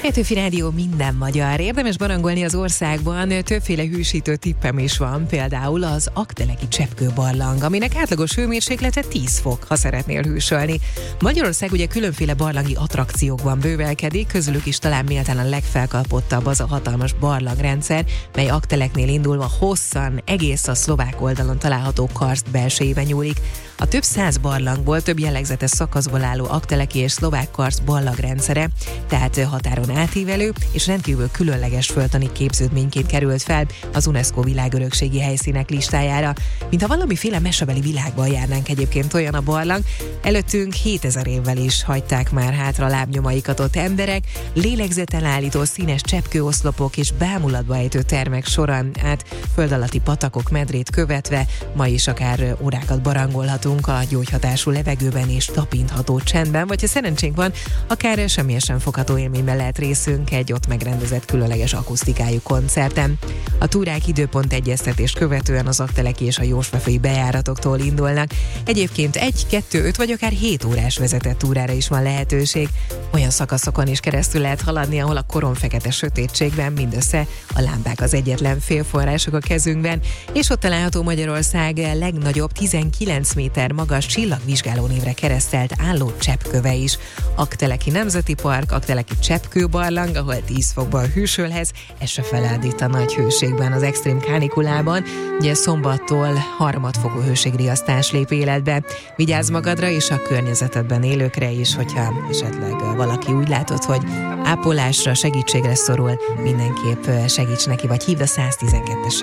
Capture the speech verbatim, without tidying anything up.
Petőfi Rádió, minden magyar. Érdemes barangolni az országban, többféle hűsítő tippem is van, például az Aggteleki cseppkőbarlang, aminek átlagos hőmérséklete tíz fok, ha szeretnél hűsölni. Magyarország ugye különféle barlangi attrakciókban bővelkedik, közülük is talán méltán a legfelkapottabb az a hatalmas barlangrendszer, mely Aggteleknél indulva hosszan egész a szlovák oldalon található karszt belsejében nyúlik. A több száz barlangból, több jellegzetes szakaszból álló Aggteleki és szlovák karszt barlangrendszere, tehát határon átívelő és rendkívül különleges földtani képződményként került fel az UNESCO világörökségi helyszínek listájára. Mintha valamiféle mesebeli világban járnánk egyébként, olyan a barlang. Előttünk hétezer évvel is hagyták már hátra lábnyomaikat ott emberek, lélegzetelállító színes cseppkőoszlopok és bámulatba ejtő termek során át föld alatti patakok medrét követve ma is akár órákat barangolhatunk a gyógyhatású levegőben és tapintható csendben, vagy ha szerencsénk van, akár semmiesen fogható élményben lehet részünk egy ott megrendezett különleges akusztikájú koncerten. A túrák időpont egyeztetést követően az Aggteleki és a Jósvefői bejáratoktól indulnak. Egyébként egy, kettő, öt vagy akár hét órás vezetett túrára is van lehetőség. Olyan szakaszokon is keresztül lehet haladni, ahol a koronfekete sötétségben mindössze a lámpák az egyetlen félforrások a kezünkben, és ott található Magyarország legnagyobb tizenkilenc méter magas csillagvizsgáló névre keresztelt álló cseppköve is. Aggteleki Nemzeti Park, Aggteleki cseppkőbarlang, ahol tíz fokban hűsölhez, ez se feled itt a nagy hőségben, az extrém kánikulában. Ugye szombattól harmadfokú hőségriasztás lép életbe. Vigyázz magadra és a környezetedben élőkre is, hogyha esetleg valaki úgy látod, hogy ápolásra, segítségre szorul, mindenképp segíts neki, vagy hívd a száz tizenkettest